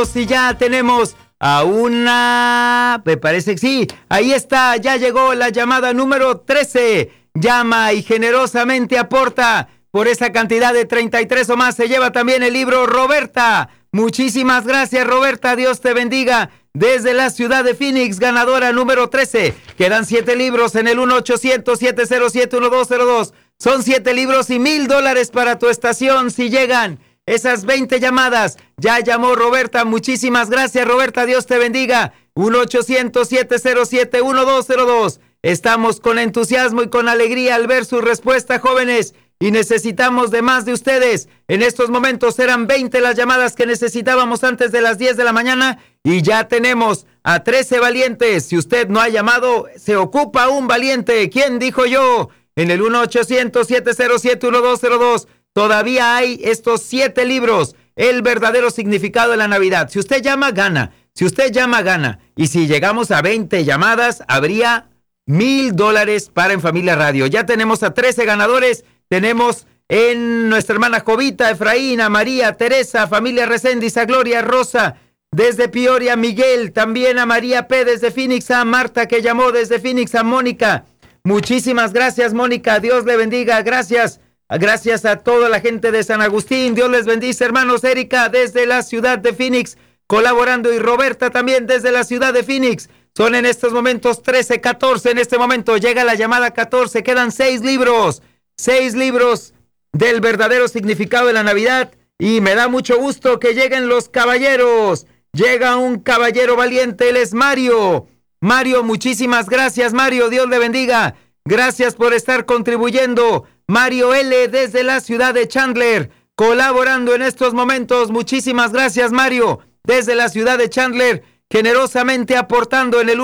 Y ya tenemos a una, me parece que sí, ahí está, ya llegó la llamada número 13. Llama y generosamente aporta. Por esa cantidad de 33 o más se lleva también el libro Roberta. Muchísimas gracias, Roberta, Dios te bendiga. Desde la ciudad de Phoenix, ganadora número 13. Quedan 7 libros en el 1-800-707-1202. Son 7 libros y $1,000 para tu estación si llegan esas 20 llamadas. Ya llamó Roberta, muchísimas gracias, Roberta, Dios te bendiga. 1-800-707-1202. Estamos con entusiasmo y con alegría al ver su respuesta, jóvenes, y necesitamos de más de ustedes. En estos momentos eran 20 las llamadas que necesitábamos antes de las 10 de la mañana y ya tenemos a 13 valientes. Si usted no ha llamado, se ocupa un valiente. ¿Quién dijo yo? En el 1-800-707-1202 todavía hay estos 7 libros, El verdadero significado de la Navidad. Si usted llama, gana. Si usted llama, gana. Y si llegamos a 20 llamadas, habría $1,000 para En Familia Radio. Ya tenemos a 13 ganadores. Tenemos en nuestra hermana Jovita, Efraín, a María, Teresa, familia Reséndiz, a Gloria, Rosa, desde Peoria, Miguel, también a María P. desde Phoenix, a Marta que llamó desde Phoenix, a Mónica. Muchísimas gracias, Mónica. Dios le bendiga. Gracias. Gracias a toda la gente de San Agustín. Dios les bendice, hermanos. Erika desde la ciudad de Phoenix colaborando y Roberta también desde la ciudad de Phoenix. Son en estos momentos 13, 14. En este momento llega la llamada 14. Quedan 6 libros. 6 libros del verdadero significado de la Navidad. Y me da mucho gusto que lleguen los caballeros. Llega un caballero valiente. Él es Mario. Mario, muchísimas gracias, Mario. Dios le bendiga. Gracias por estar contribuyendo. Mario L. desde la ciudad de Chandler, colaborando en estos momentos. Muchísimas gracias, Mario, desde la ciudad de Chandler, generosamente aportando en el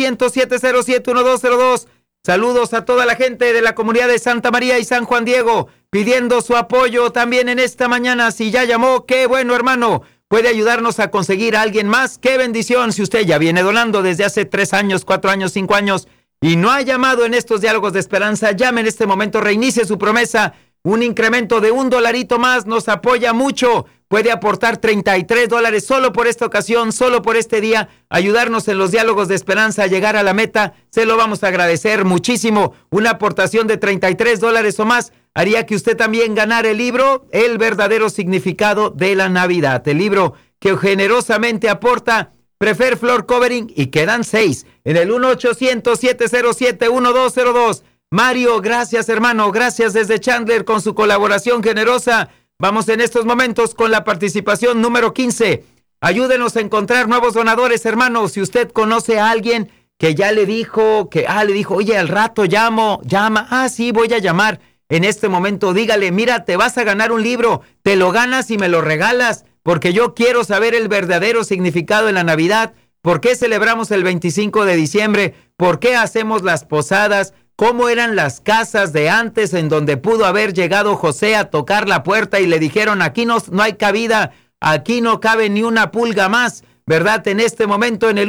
1-800-707-1202. Saludos a toda la gente de la comunidad de Santa María y San Juan Diego, pidiendo su apoyo también en esta mañana. Si ya llamó, qué bueno, hermano. Puede ayudarnos a conseguir a alguien más. ¡Qué bendición! Si usted ya viene donando desde hace 3 años, 4 años, 5 años y no ha llamado en estos diálogos de esperanza, llame en este momento, reinicie su promesa. Un incremento de $1 más nos apoya mucho. Puede aportar $33 solo por esta ocasión, solo por este día, ayudarnos en los diálogos de esperanza a llegar a la meta. Se lo vamos a agradecer muchísimo. Una aportación de $33 o más haría que usted también ganara el libro El verdadero significado de la Navidad. El libro que generosamente aporta Prefer Floor Covering, y quedan 6 en el 1-800-707-1202. Mario, gracias, hermano, gracias desde Chandler con su colaboración generosa. Vamos en estos momentos con la participación número 15. Ayúdenos a encontrar nuevos donadores, hermano. Si usted conoce a alguien que ya le dijo, oye, al rato llama. Sí, voy a llamar. En este momento dígale, mira, te vas a ganar un libro, te lo ganas y me lo regalas, porque yo quiero saber el verdadero significado de la Navidad. ¿Por qué celebramos el 25 de diciembre? ¿Por qué hacemos las posadas? ¿Cómo eran las casas de antes en donde pudo haber llegado José a tocar la puerta y le dijeron, aquí no hay cabida, aquí no cabe ni una pulga más, ¿verdad? En este momento en el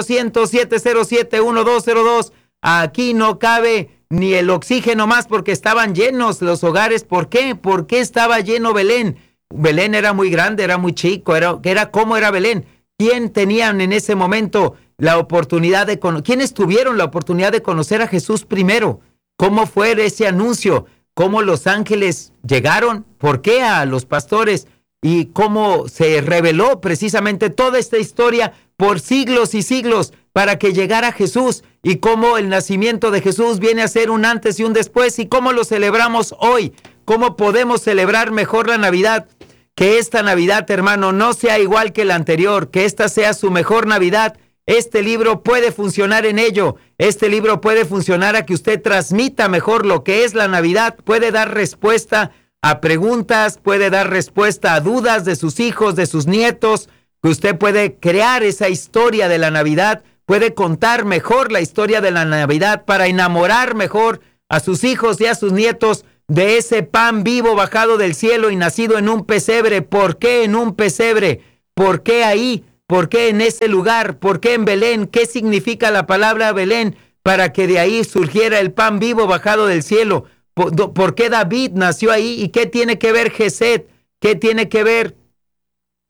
1-800-707-1202, aquí no cabe ni el oxígeno más porque estaban llenos los hogares. ¿Por qué? ¿Por qué estaba lleno Belén? Belén era muy grande, era muy chico, ¿cómo era Belén? ¿Quién tenían en ese momento la oportunidad quiénes tuvieron la oportunidad de conocer a Jesús primero? ¿Cómo fue ese anuncio? ¿Cómo los ángeles llegaron? ¿Por qué a los pastores? Y cómo se reveló precisamente toda esta historia por siglos y siglos para que llegara Jesús, y cómo el nacimiento de Jesús viene a ser un antes y un después, y cómo lo celebramos hoy, cómo podemos celebrar mejor la Navidad. Que esta Navidad, hermano, no sea igual que la anterior, que esta sea su mejor Navidad. Este libro puede funcionar en ello. Este libro puede funcionar a que usted transmita mejor lo que es la Navidad. Puede dar respuesta a preguntas, puede dar respuesta a dudas de sus hijos, de sus nietos, que usted puede crear esa historia de la Navidad, puede contar mejor la historia de la Navidad para enamorar mejor a sus hijos y a sus nietos de ese pan vivo bajado del cielo y nacido en un pesebre. ¿Por qué en un pesebre? ¿Por qué ahí? ¿Por qué en ese lugar? ¿Por qué en Belén? ¿Qué significa la palabra Belén para que de ahí surgiera el pan vivo bajado del cielo? ¿Por qué David nació ahí? ¿Y qué tiene que ver Gesed? ¿Qué tiene que ver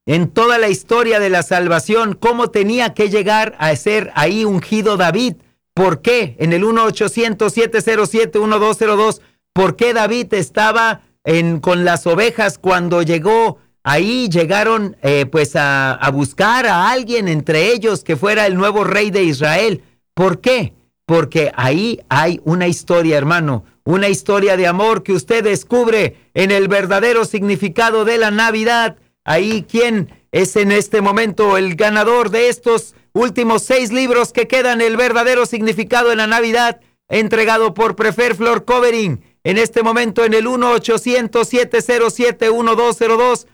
en toda la historia de la salvación, cómo tenía que llegar a ser ahí ungido David. ¿Por qué? En el 1-800-707-1202, ¿por qué David estaba con las ovejas cuando llegó? Ahí llegaron a buscar a alguien entre ellos que fuera el nuevo rey de Israel. ¿Por qué? Porque ahí hay una historia, hermano, una historia de amor que usted descubre en el verdadero significado de la Navidad. Ahí, ¿quién es en este momento el ganador de estos últimos 6 libros que quedan? El verdadero significado de la Navidad, entregado por Prefer Floor Covering. En este momento en el 1-800-707-1202,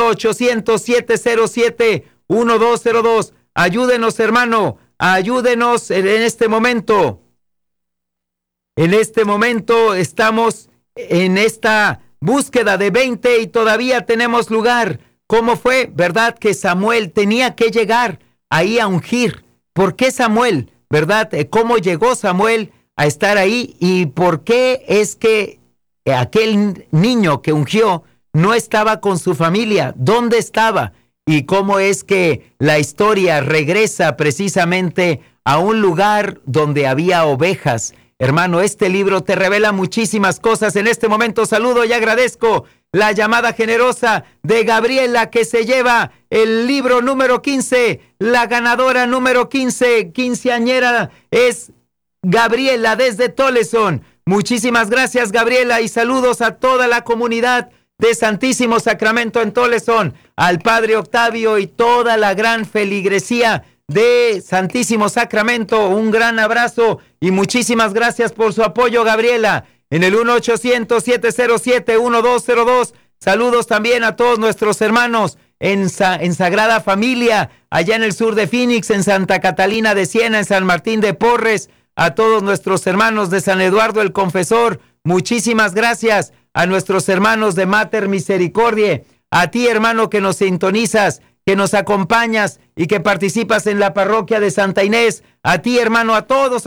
1-800-707-1202. Ayúdenos, hermano, ayúdenos en este momento. En este momento estamos en esta búsqueda de 20 y todavía tenemos lugar. ¿Cómo fue? ¿Verdad que Samuel tenía que llegar ahí a ungir? ¿Por qué Samuel? ¿Verdad? ¿Cómo llegó Samuel a estar ahí? ¿Y por qué es que aquel niño que ungió no estaba con su familia? ¿Dónde estaba? ¿Y cómo es que la historia regresa precisamente a un lugar donde había ovejas? Hermano, este libro te revela muchísimas cosas. En este momento saludo y agradezco la llamada generosa de Gabriela, que se lleva el libro número 15. La ganadora número 15, quinceañera, es Gabriela desde Tolleson. Muchísimas gracias, Gabriela, y saludos a toda la comunidad de Santísimo Sacramento en Tolleson, al Padre Octavio y toda la gran feligresía de Santísimo Sacramento. Un gran abrazo y muchísimas gracias por su apoyo, Gabriela. En el 1-800-707-1202. Saludos también a todos nuestros hermanos en Sagrada Familia, allá en el sur de Phoenix, en Santa Catalina de Siena, en San Martín de Porres. A todos nuestros hermanos de San Eduardo el Confesor, muchísimas gracias. A nuestros hermanos de Mater Misericordiae, a ti, hermano, que nos sintonizas, que nos acompañas y que participas en la parroquia de Santa Inés. A ti, hermano, a todo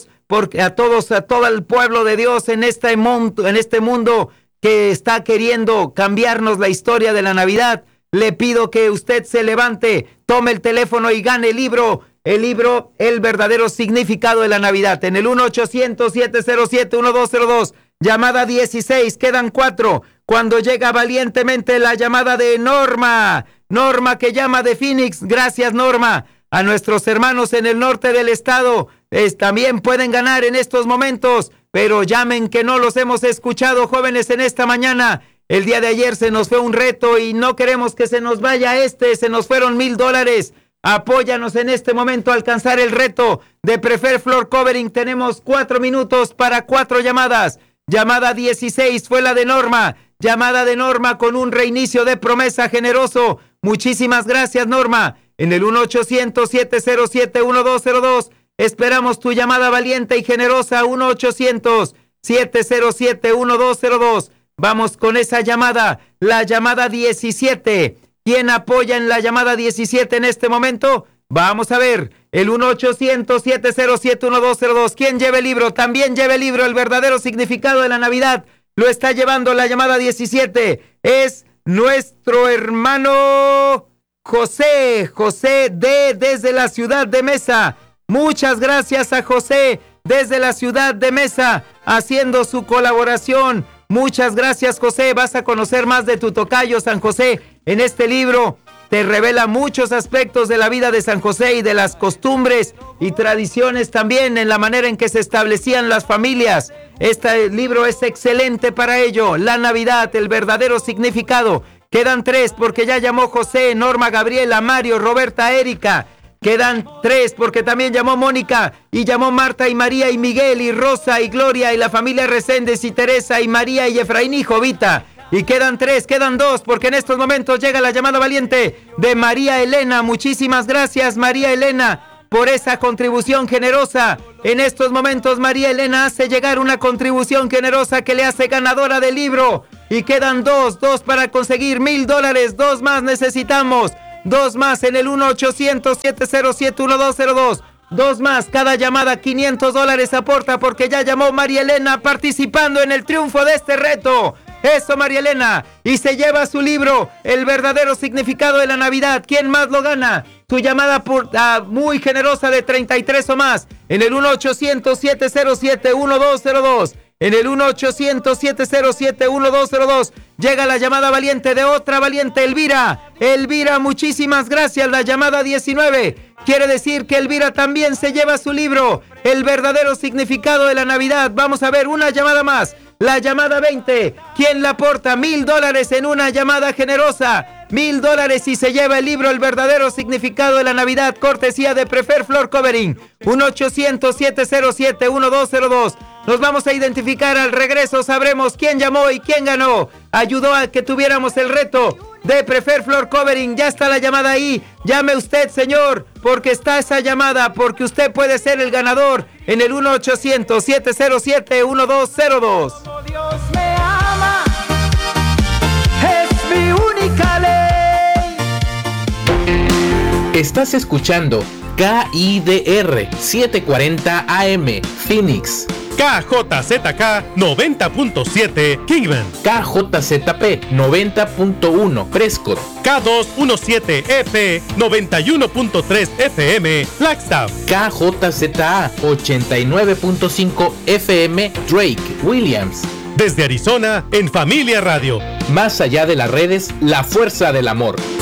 el pueblo de Dios en este mundo que está queriendo cambiarnos la historia de la Navidad. Le pido que usted se levante, tome el teléfono y gane el libro, El verdadero significado de la Navidad. En el 1-800-707-1202. Llamada 16, quedan 4. Cuando llega valientemente la llamada de Norma, que llama de Phoenix. Gracias, Norma. A nuestros hermanos en el norte del estado, también pueden ganar en estos momentos, pero llamen, que no los hemos escuchado, jóvenes, en esta mañana. El día de ayer se nos fue un reto y no queremos que se nos vaya se nos fueron $1,000. Apóyanos en este momento a alcanzar el reto de Prefer Floor Covering. Tenemos 4 minutos para 4 llamadas. Llamada 16 fue la de Norma. Llamada de Norma con un reinicio de promesa generoso. Muchísimas gracias, Norma. En el 1-800-707-1202. Esperamos tu llamada valiente y generosa. 1-800-707-1202. Vamos con esa llamada. La llamada 17. ¿Quién apoya en la llamada 17 en este momento? Vamos a ver. El 1-800-707-1202. ¿Quién lleva el libro? También lleva el libro El verdadero significado de la Navidad. Lo está llevando la llamada 17. Es nuestro hermano José desde la ciudad de Mesa. Muchas gracias a José desde la ciudad de Mesa haciendo su colaboración. Muchas gracias, José. Vas a conocer más de tu tocayo San José en este libro. Te revela muchos aspectos de la vida de San José y de las costumbres y tradiciones también, en la manera en que se establecían las familias. Este libro es excelente para ello. La Navidad, el verdadero significado. Quedan 3 porque ya llamó José, Norma, Gabriela, Mario, Roberta, Erika. Quedan 3 porque también llamó Mónica y llamó Marta y María y Miguel y Rosa y Gloria y la familia Reséndez y Teresa y María y Efraín y Jovita. Y quedan 3, quedan 2, porque en estos momentos llega la llamada valiente de María Elena. Muchísimas gracias, María Elena, por esa contribución generosa. En estos momentos María Elena hace llegar una contribución generosa que le hace ganadora del libro. Y quedan 2 para conseguir $1,000. 2 más necesitamos. 2 más en el 1-800-707-1202. 2 más, cada llamada $500 aporta, porque ya llamó María Elena participando en el triunfo de este reto. Eso, María Elena. Y se lleva su libro, El verdadero significado de la Navidad. ¿Quién más lo gana? Su llamada muy generosa de 33 o más. En el 1-800-707-1202. En el 1-800-707-1202 llega la llamada valiente de otra valiente, Elvira. Elvira, muchísimas gracias. La llamada 19 quiere decir que Elvira también se lleva su libro, El verdadero significado de la Navidad. Vamos a ver una llamada más. La llamada 20. ¿Quién la aporta? $1,000 en una llamada generosa. $1,000 y se lleva el libro El verdadero significado de la Navidad, cortesía de Prefer Floor Covering. 1-800-707-1202. Nos vamos a identificar al regreso, sabremos quién llamó y quién ganó. Ayudó a que tuviéramos el reto de Prefer Floor Covering. Ya está la llamada ahí. Llame usted, señor, porque está esa llamada, porque usted puede ser el ganador en el 1-800-707-1202. Como Dios me ama, es mi única ley. Estás escuchando KIDR 740 AM Phoenix, KJZK 90.7 Kingman, KJZP 90.1 Prescott, K217F 91.3 FM Flagstaff, KJZA 89.5 FM Drake Williams. Desde Arizona, en Familia Radio. Más allá de las redes, la fuerza del amor.